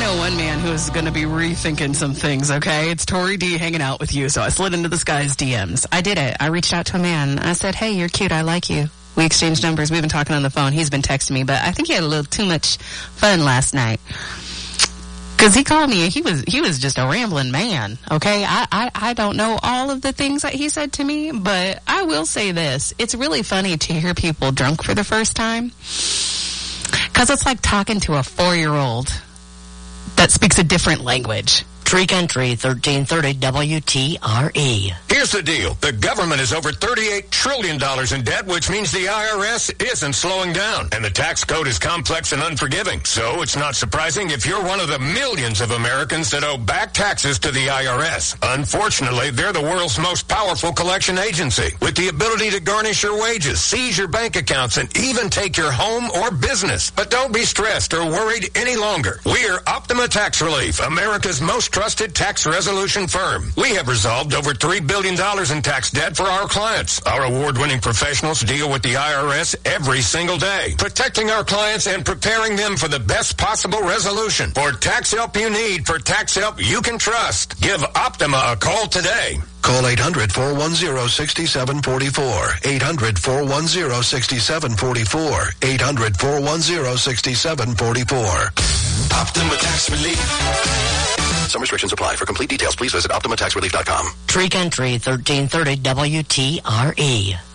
know one man who is going to be rethinking some things, okay? It's Tori D hanging out with you, so I slid into this guy's DMs. I did it. I reached out to a man. I said, hey, you're cute. I like you. We exchanged numbers. We've been talking on the phone. He's been texting me, but I think he had a little too much fun last night. Because he called me and he was just a rambling man, okay? I don't know all of the things that he said to me, but I will say this. It's really funny to hear people drunk for the first time. Because it's like talking to a 4-year-old that speaks a different language. Tree Country, 1330 WTRE. Here's the deal. The government is over $38 trillion in debt, which means the IRS isn't slowing down. And the tax code is complex and unforgiving. So it's not surprising if you're one of the millions of Americans that owe back taxes to the IRS. Unfortunately, they're the world's most powerful collection agency, with the ability to garnish your wages, seize your bank accounts, and even take your home or business. But don't be stressed or worried any longer. We're Optima Tax Relief, America's most trusted tax resolution firm. We have resolved over $3 billion in tax debt for our clients. Our award-winning professionals deal with the IRS every single day, protecting our clients and preparing them for the best possible resolution. For tax help you need, for tax help you can trust, give Optima a call today. Call 800-410-6744. 800-410-6744. 800-410-6744. Optima Tax Relief. Some restrictions apply. For complete details, please visit OptimaTaxRelief.com. Tree Country, 1330 WTRE.